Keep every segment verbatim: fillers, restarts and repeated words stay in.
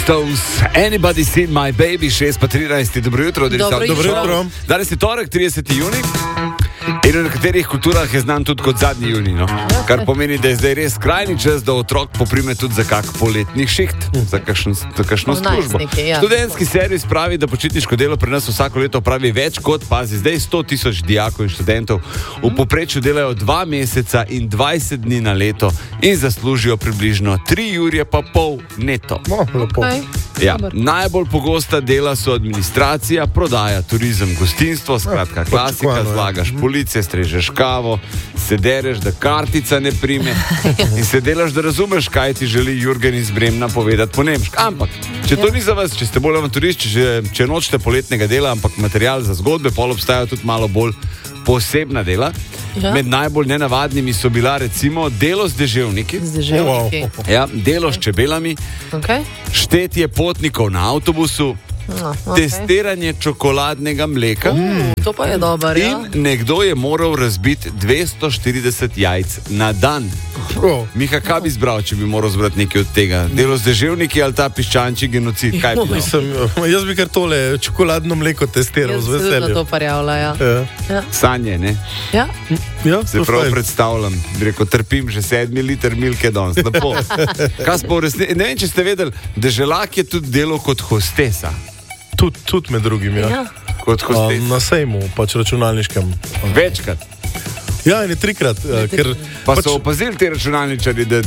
Stones, Anybody Seen My Baby, šest pa trinajst, dobro jutro. Dobro jutro. Danes je torek, trideseti junij. In v nekaterih kulturah je znan tudi kot zadnji junij, no? Kar pomeni, da je zdaj res skrajni čas, da otrok poprime tudi za kak poletni šiht, za kakšno, za kakšno službo. Ja. Študentski servis pravi, da počitniško delo pri nas vsako leto pravi več kot, pazi, zdaj sto tisoč dijakov in študentov v povprečju delajo dva meseca in dvajset dni na leto in zaslužijo približno tri jurje pa pol neto. No, okay. Ja, najbolj pogosta dela so administracija, prodaja, turizem, gostinstvo, skratka klasika, zlagaš police, strežeš kavo, se dereš, da kartica ne prime in se delaš, da razumeš, kaj ti želi Jurgen iz Bremna povedati po nemško. Ampak, če to ni za vas, če ste bolj avanturisti, če, če nočete poletnega dela, ampak material za zgodbe, pol obstajajo tudi malo bolj posebna dela. Ja. Med najbolj nenavadnimi so bila recimo delo z deževniki, z deževniki. Ja, delo s čebelami, Okay. štetje potnikov na avtobusu, No, okay. testiranje čokoladnega mleka. Uh, to pa je dobro, ja. In nekdo je moral razbiti dvesto štirideset jajc na dan. Oh. Miha, kaj bi zbral, če bi moral zbrati nekaj od tega? Delo z deževniki ali ta piščančji genocid? Kaj bi Mislim, jaz bi kar tole čokoladno mleko testiral Jaz z veseljem. se to parjavla, ja. Ja. Ja. Sanje, ne? Ja. Ja, Se prav predstavljam, bi rekel, trpim že sedmi liter milke danes, lepo. Kaj smo v resnici? Ne vem, če ste vedeli, deželak je tudi delo kot hostesa. Tudi tud med drugim, ja. Ja. Kot A, hostesa. na sejmu, pač računalniškem. Večkrat. Ja, in je trikrat, eh, ker Pa pač, so opazili ti računalničari, da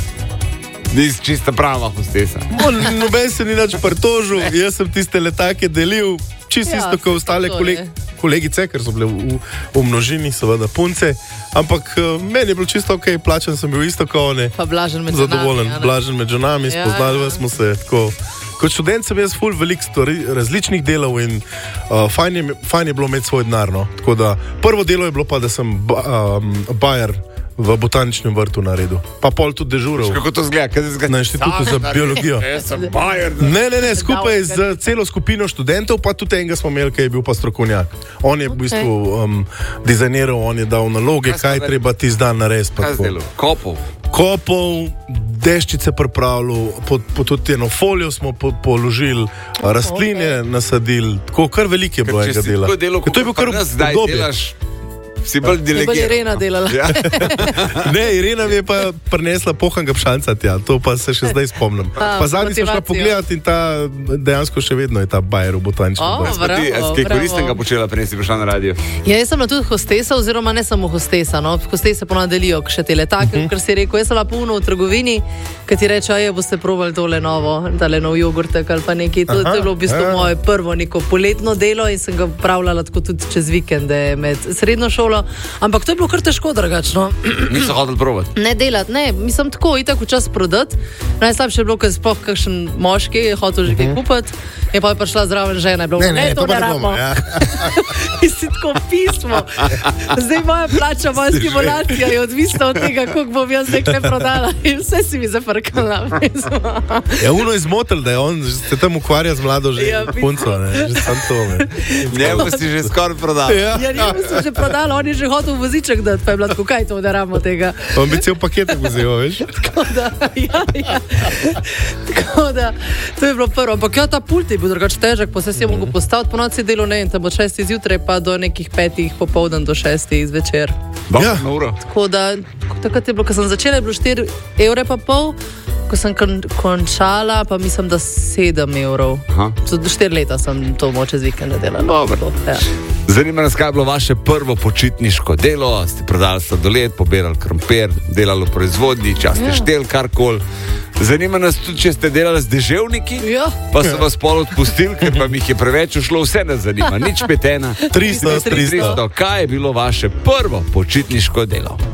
nisi čista prava hostesa. on, noben se ni nič pritožil, jaz sem tiste letake delil, čisto Ja, isto kot ostale to koleg, je. kolegice, ker so bile v, v množini, seveda punce, ampak eh, meni je bilo čisto ok, plačan sem bil isto kot one, Pa blažen med zadovoljen, nami, a ne? blažen med ženami, Ja, spoznali ja. smo se tako. Kot študent sem jaz ful veliko stvari, različnih delov in uh, fajn, je, fajn je bilo imeti svoj denar. No. Tako da prvo delo je bilo pa, da sem ba, um, bajer v botaničnem vrtu naredil. Pa pol tudi dežural Kako to zgleda? Kaj zgleda? na inštitutu za biologijo. Jaz sem bajer. Ne, ne, ne, skupaj z celo skupino študentov, pa tudi enega smo imeli, ki je bil pa strokovnjak. On je v bistvu um, dizajniral, on je dal naloge, Kaj smo kaj zdaj- treba ti zdan narediti. pa Kaj tako. zdelo? Kopov. Kopov, deščice pripravljali, po, po tudi eno folijo smo po, položili, rastline okay. nasadili, tako kar veliko je bilo Ker če enega si dela. tako delal, Ker to je bil kar zdaj obdobje. delaš, si bolj Je bolj delegiran. Irena delala. Ja. Ne, Irena mi je pa prinesla pohanga pšanca tja, to pa se še zdaj spomnim. A, Pa zadnji smo šla motivacijo. pogledati in ta dejansko še vedno je ta bajer v botaničnem O, vrtu. Pa ti, a si kaj Bravo, koristnega bravo. počela, preden si prišla na radio? Ja, jaz sem bila tudi hostesa, oziroma ne samo hostesa. No? Hostese ponavadi delijo še te letake, uh -huh. Ker si rekel, jaz sem bila puno v trgovini, ki ti reče, aj boste probali tole novo, tale nov jogurtek ali pa nekaj. To, to je bilo v bistvu ja. moje prvo neko poletno delo in sem ga upravljala tako tudi čez vikende med srednjo šolo. Ampak to je bilo kar težko drugačno. Niso hodili probati. Ne delati, ne, mislim tako, itak v čas prodati. Najslabše je bilo, ker sploh kakšen moški je hotel že kaj kupiti, in pa je prišla zraven žena, je bilo, Ne, ne, to pa ne rabimo. bomo. Ja. In si tako pismo. Zdaj moja plača, moja stimulacija je odvisna od tega, koliko bom jaz nekaj prodala. In vse si mi zafrkala. Je uno izmotil, da je on se tam ukvarja z mlado že Ja, ja, punco, ne, že sam to. Ne. Njemu si že skoraj prodal. Ja. Ja, njemu sem že prodala, on je že hotel voziček dati, pa je bilo tako, kaj to, da rabimo tega. On bi cel paket vzel, veš? Tako da, ja, ja. Tako da, to je bilo prvo. Ampak ja, ta pult je bil drugače težek, pa se si je mogel postaviti po noci delo, ne vem, tam od šestih zjutraj pa do nekih petih popoldan do šestih zvečer. Ja. Na uro. Tako da, takrat je bilo, ko sem začela, je bilo štiri evre pa pol, ko sem kon končala, pa mislim, da sedem evrov. Aha. Za štiri leta sem to moče z vikenda delala. Dobro. Ja. Zanima nas, kaj je bilo vaše prvo počitniško delo? Ste prodali sladoled, pobirali krompir, delali v proizvodnji, čas ste Ja. štel karkoli. Zanima nas tudi, če ste delali z deževniki, Ja. pa so vas pol odpustili, ker pa mi jih je preveč ušlo, vse nas zanima, nič petena. tristo, tristo. Kaj je bilo vaše prvo počitniško delo?